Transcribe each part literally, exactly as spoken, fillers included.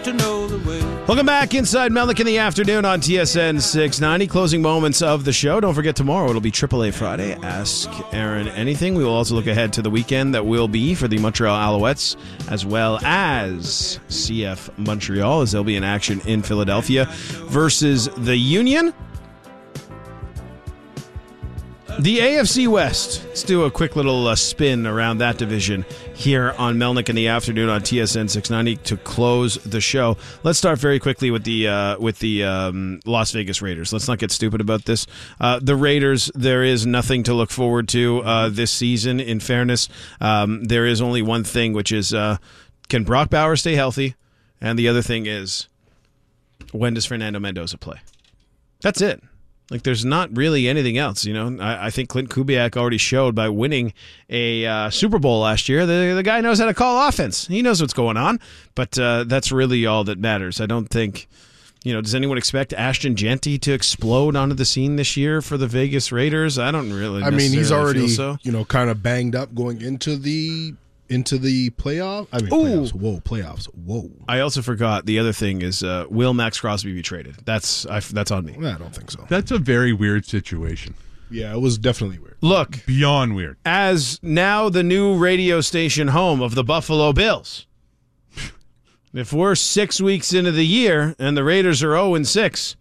To know the way. Welcome back inside Melnick in the afternoon on T S N six ninety. Closing moments of the show. Don't forget tomorrow it'll be Triple A Friday. Ask Aaron anything. We will also look ahead to the weekend that will be for the Montreal Alouettes as well as C F Montreal as they'll be in action in Philadelphia versus the Union. The A F C West. Let's do a quick little uh, spin around that division here on Melnick in the afternoon on T S N six ninety to close the show. Let's start very quickly with the uh, with the um, Las Vegas Raiders. Let's not get stupid about this. Uh, the Raiders, there is nothing to look forward to uh, this season. In fairness, um, there is only one thing, which is uh, can Brock Bowers stay healthy? And the other thing is, when does Fernando Mendoza play? That's it. Like, there's not really anything else, you know. I, I think Clint Kubiak already showed by winning a uh, Super Bowl last year. The, the guy knows how to call offense. He knows what's going on, but uh, that's really all that matters. I don't think, you know, does anyone expect Ashton Genty to explode onto the scene this year for the Vegas Raiders? I don't really. I mean, he's already, so. you know, kind of banged up going into the into the playoff. I mean, Ooh. playoffs. Whoa, playoffs. Whoa. I also forgot the other thing is, uh, will Max Crosby be traded? That's I, that's on me. I don't think so. That's a very weird situation. Yeah, it was definitely weird. Look, Beyond weird. as now the new radio station home of the Buffalo Bills, if we're six weeks into the year and the Raiders are oh and six,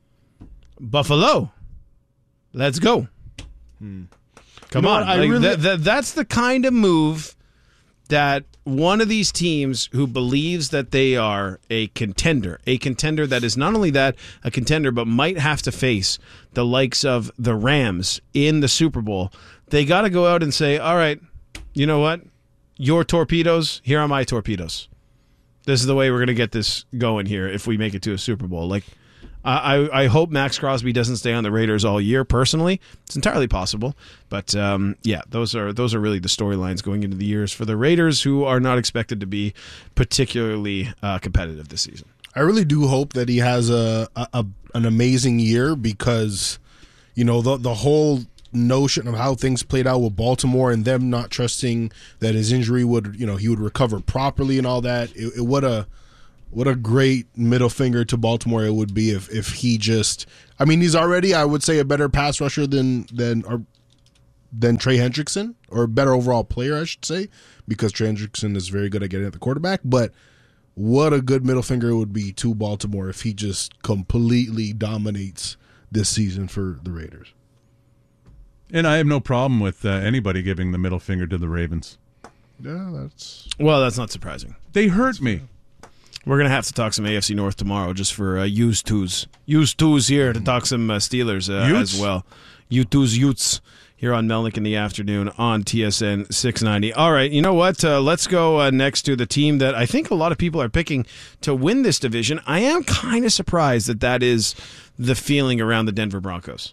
Buffalo, let's go. Hmm. Come You know on. what? I Like, really- that, that, that's the kind of move that one of these teams who believes that they are a contender, a contender that is not only that, a contender, but might have to face the likes of the Rams in the Super Bowl, they got to go out and say, all right, you know what? Your torpedoes, here are my torpedoes. This is the way we're going to get this going here if we make it to a Super Bowl. Like, I, I hope Max Crosby doesn't stay on the Raiders all year. Personally, it's entirely possible, but um, yeah, those are those are really the storylines going into the years for the Raiders, who are not expected to be particularly uh, competitive this season. I really do hope that he has a, a, a an amazing year because, you know, the the whole notion of how things played out with Baltimore and them not trusting that his injury would, you know, he would recover properly and all that. It, it what a What a great middle finger to Baltimore it would be if, if he just. I mean, he's already, I would say, a better pass rusher than than or, than Trey Hendrickson, or a better overall player, I should say, because Trey Hendrickson is very good at getting at the quarterback. But what a good middle finger it would be to Baltimore if he just completely dominates this season for the Raiders. And I have no problem with uh, anybody giving the middle finger to the Ravens. Yeah, that's. Well, that's not surprising. They hurt me. We're going to have to talk some A F C North tomorrow just for uh, used twos. Used twos here to talk some uh, Steelers uh, as well. U twos, Utes here on Melnick in the afternoon on T S N six ninety. All right, you know what? Uh, let's go uh, next to the team that I think a lot of people are picking to win this division. I am kind of surprised that that is the feeling around the Denver Broncos.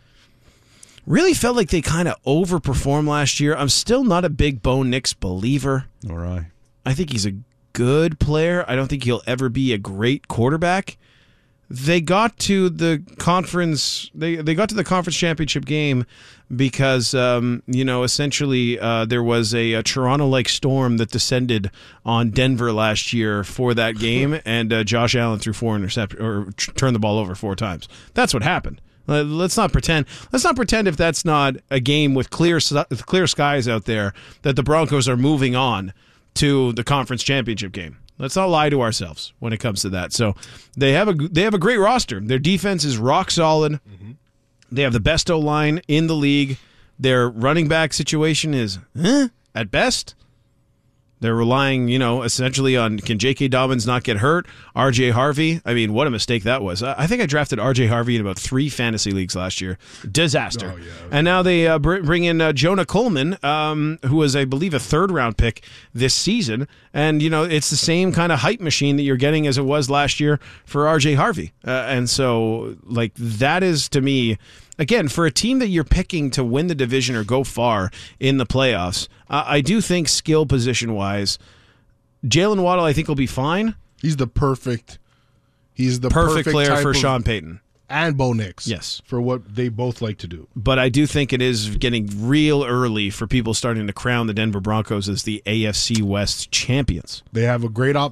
Really felt like they kind of overperformed last year. I'm still not a big Bo Nix believer. Nor I. I think he's a good player. I don't think he'll ever be a great quarterback. They got to the conference. They they got to the conference championship game because um, you know essentially uh, there was a, a Toronto-like storm that descended on Denver last year for that game, and uh, Josh Allen threw four intercept or t- turned the ball over four times. That's what happened. Let's not pretend. Let's not pretend if that's not a game with clear clear skies out there that the Broncos are moving on to the conference championship game. Let's not lie to ourselves when it comes to that. So they have a they have a great roster. Their defense is rock solid. Mm-hmm. They have the best O-line in the league. Their running back situation is eh, at best. They're relying, you know, essentially on can J K. Dobbins not get hurt? R J. Harvey, I mean, what a mistake that was. I think I drafted R J. Harvey in about three fantasy leagues last year. Disaster. Oh, yeah. And now they uh, bring in uh, Jonah Coleman, um, who was, I believe, a third-round pick this season. And, you know, it's the same kind of hype machine that you're getting as it was last year for R J. Harvey. Uh, and so, like, that is, to me, again, for a team that you're picking to win the division or go far in the playoffs, uh, I do think skill position-wise, Jalen Waddle, I think, will be fine. He's the perfect He's the perfect, perfect player for of, Sean Payton. And Bo Nix. Yes. For what they both like to do. But I do think it is getting real early for people starting to crown the Denver Broncos as the A F C West champions. They have a great op. They have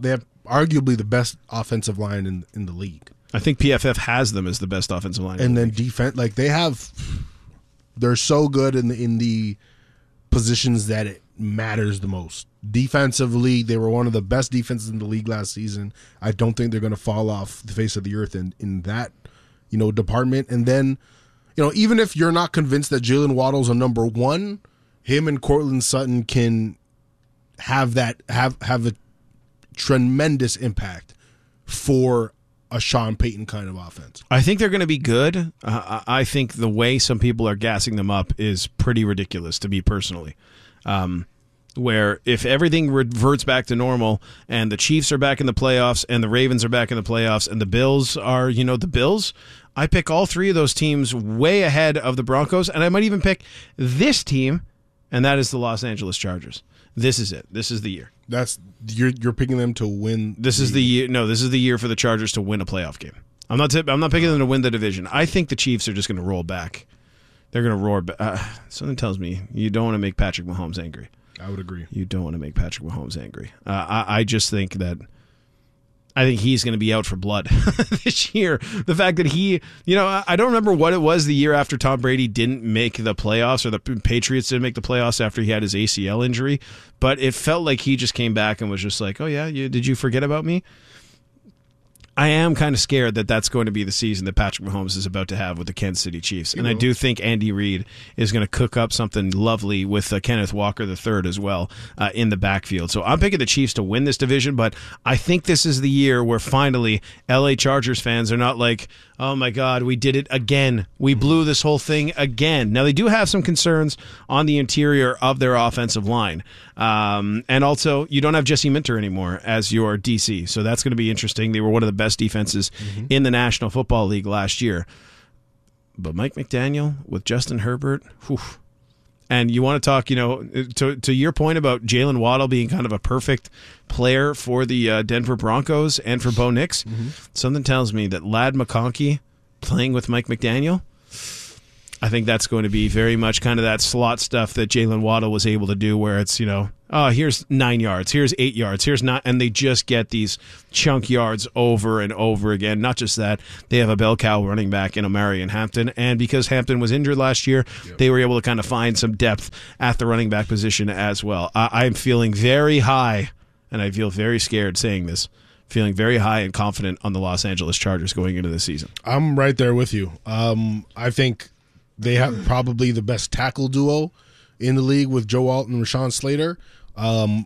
arguably the best offensive line in in the league. I think P F F has them as the best offensive line. And in the then league. defense, like they have, they're so good in the in the positions that it matters the most. Defensively, they were one of the best defenses in the league last season. I don't think they're going to fall off the face of the earth in in that, you know, department. And then, you know, even if you're not convinced that Jalen Waddle's a number one, him and Cortland Sutton can have that have have a tremendous impact for a Sean Payton kind of offense. I think they're going to be good. Uh, I think the way some people are gassing them up is pretty ridiculous to me personally. Um, where if everything reverts back to normal and the Chiefs are back in the playoffs and the Ravens are back in the playoffs and the Bills are, you know, the Bills, I pick all three of those teams way ahead of the Broncos, and I might even pick this team, and that is the Los Angeles Chargers. This is it. This is the year. That's you're you're picking them to win. This the, is the year. No, this is the year for the Chargers to win a playoff game. I'm not. T- I'm not picking them to win the division. I think the Chiefs are just going to roll back. They're going to roar back. Uh, something tells me you don't want to make Patrick Mahomes angry. I would agree. You don't want to make Patrick Mahomes angry. Uh, I, I just think that. I think he's going to be out for blood this year. The fact that he, you know, I don't remember what it was the year after Tom Brady didn't make the playoffs or the Patriots didn't make the playoffs after he had his A C L injury, but it felt like he just came back and was just like, oh yeah, you, did you forget about me? I am kind of scared that that's going to be the season that Patrick Mahomes is about to have with the Kansas City Chiefs. And I do think Andy Reid is going to cook up something lovely with uh, Kenneth Walker the third as well uh, in the backfield. So I'm picking the Chiefs to win this division, but I think this is the year where finally L A Chargers fans are not like, oh my God, we did it again. We blew this whole thing again. Now, they do have some concerns on the interior of their offensive line. Um, and also, you don't have Jesse Minter anymore as your D C, so that's going to be interesting. They were one of the best defenses mm-hmm. in the National Football League last year. But Mike McDaniel with Justin Herbert, whew. And you want to talk, you know, to to your point about Jalen Waddle being kind of a perfect player for the uh, Denver Broncos and for Bo Nix, mm-hmm. something tells me that Ladd McConkey playing with Mike McDaniel, I think that's going to be very much kind of that slot stuff that Jalen Waddle was able to do where it's, you know, oh, here's nine yards, here's eight yards, here's not, and they just get these chunk yards over and over again. Not just that, they have a bell cow running back in Omarion Hampton, and because Hampton was injured last year, yep. they were able to kind of find some depth at the running back position as well. I- I'm feeling very high, and I feel very scared saying this, feeling very high and confident on the Los Angeles Chargers going into this season. I'm right there with you. Um, I think they have probably the best tackle duo in the league with Joe Alt and Rashawn Slater. Um,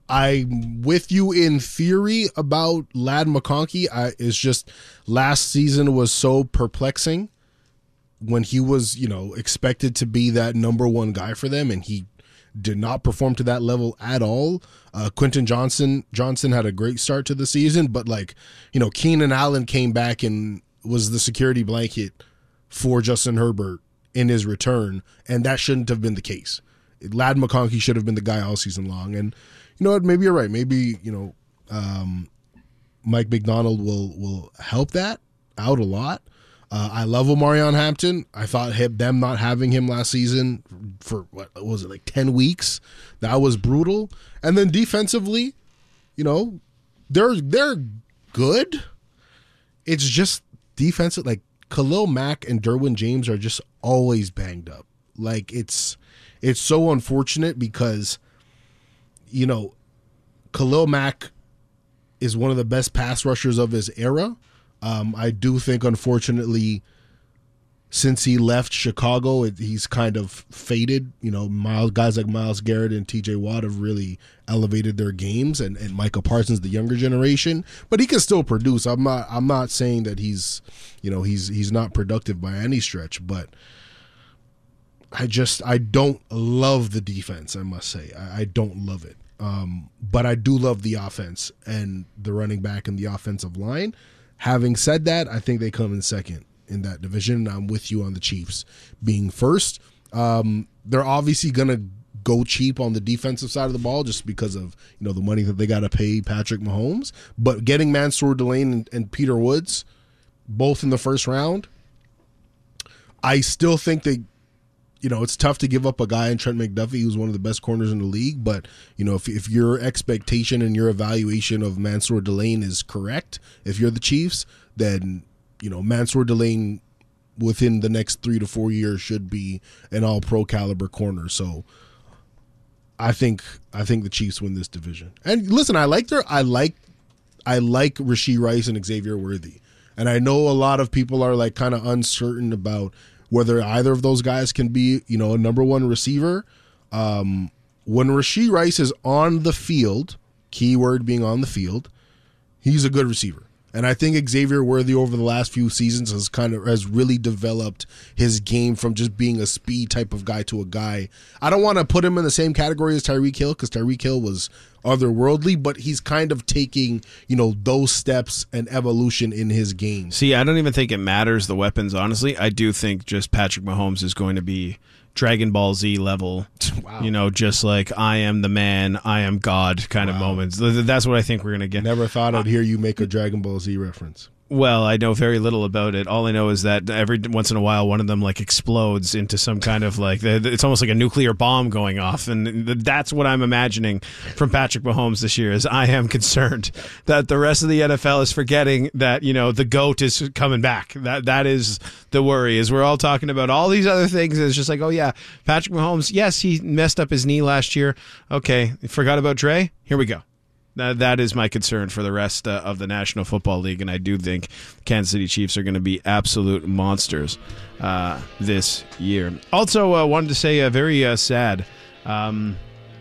I'm with you in theory about Ladd McConkey. I, it's just last season was so perplexing when he was, you know, expected to be that number one guy for them, and he did not perform to that level at all. Uh, Quentin Johnson Johnson had a great start to the season, but like, you know, Keenan Allen came back and was the security blanket for Justin Herbert in his return, and that shouldn't have been the case. Ladd McConkey should have been the guy all season long, and you know what? Maybe you're right. Maybe, you know, um, Mike McDonald will will help that out a lot. Uh, I love Omarion Hampton. I thought him, them not having him last season for what was it, like ten weeks? That was brutal. And then defensively, you know, they're they're good. It's just defensive, like Khalil Mack and Derwin James are just always banged up. Like it's it's so unfortunate because, you know, Khalil Mack is one of the best pass rushers of his era. Um, I do think, unfortunately, since he left Chicago, it, he's kind of faded. You know, Miles, guys like Myles Garrett and T J Watt have really elevated their games, and, and Micah Parsons, the younger generation. But he can still produce. I'm not. I'm not saying that he's, you know, he's he's not productive by any stretch. But I just I don't love the defense. I must say I, I don't love it. Um, but I do love the offense and the running back and the offensive line. Having said that, I think they come in second in that division. I'm with you on the Chiefs being first. Um, they're obviously going to go cheap on the defensive side of the ball just because of, you know, the money that they got to pay Patrick Mahomes. But getting Mansour Delane and, and Peter Woods, both in the first round, I still think they you know, it's tough to give up a guy in Trent McDuffie who's one of the best corners in the league. But, you know, if, if your expectation and your evaluation of Mansour Delane is correct, if you're the Chiefs, then, you know, Mansour Delane within the next three to four years should be an all-pro caliber corner. So I think I think the Chiefs win this division. And listen, I like their I like I like Rashee Rice and Xavier Worthy. And I know a lot of people are like kind of uncertain about whether either of those guys can be, you know, a number one receiver. Um, when Rashee Rice is on the field, keyword being on the field, he's a good receiver. And I think Xavier Worthy over the last few seasons has kind of has really developed his game from just being a speed type of guy to a guy. I don't want to put him in the same category as Tyreek Hill because Tyreek Hill was otherworldly, but he's kind of taking, you know, those steps and evolution in his game. See, I don't even think it matters the weapons, honestly. I do think just Patrick Mahomes is going to be Dragon Ball Z level, wow. You know, just like I am the man, I am God kind wow. of moments. That's what I think we're going to get. Never thought I'd hear you make a Dragon Ball Z reference. Well, I know very little about it. All I know is that every once in a while, one of them like explodes into some kind of like it's almost like a nuclear bomb going off, and that's what I'm imagining from Patrick Mahomes this year. Is I am concerned that the rest of the N F L is forgetting that you know the GOAT is coming back. That that is the worry. Is we're all talking about all these other things. And it's just like, oh yeah, Patrick Mahomes. Yes, he messed up his knee last year. Okay, forgot about Dre. Here we go. That that is my concern for the rest uh, of the National Football League, and I do think Kansas City Chiefs are going to be absolute monsters uh, this year. Also, uh, wanted to say a very uh, sad, um,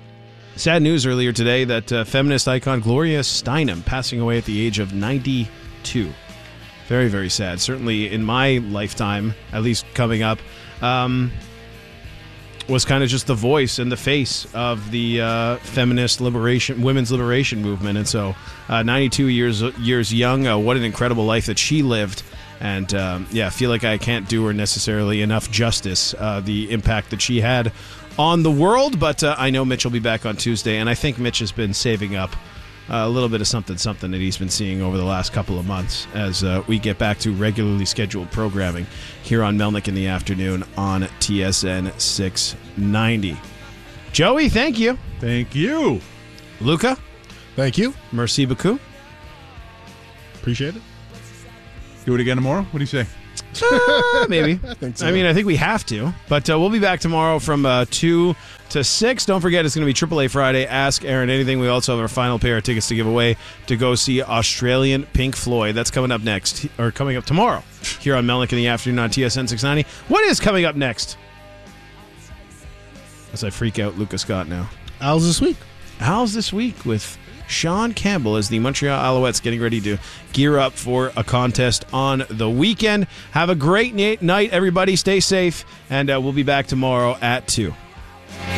sad news earlier today that uh, feminist icon Gloria Steinem passing away at the age of ninety-two. Very, very sad. Certainly in my lifetime, at least coming up. Um, was kind of just the voice and the face of the uh, feminist liberation, women's liberation movement. And so uh, ninety-two years years young, uh, what an incredible life that she lived. And um, yeah, I feel like I can't do her necessarily enough justice, uh, the impact that she had on the world. But uh, I know Mitch will be back on Tuesday, and I think Mitch has been saving up a little bit of something, something that he's been seeing over the last couple of months as uh, we get back to regularly scheduled programming here on Melnick in the Afternoon on T S N six ninety. Joey, thank you. Thank you. Luca. Thank you. Merci beaucoup. Appreciate it. Do it again tomorrow? What do you say? Uh, maybe. I think so. I mean, I think we have to. But uh, we'll be back tomorrow from uh, two to six. Don't forget, it's going to be Triple A Friday. Ask Aaron anything. We also have our final pair of tickets to give away to go see Australian Pink Floyd. That's coming up next, or coming up tomorrow, here on Melnick in the Afternoon on T S N six ninety. What is coming up next? As I freak out Luca Scott now. Owls this week. Owls this week with Sean Campbell as the Montreal Alouettes getting ready to gear up for a contest on the weekend. Have a great night, everybody. Stay safe, and uh, we'll be back tomorrow at two.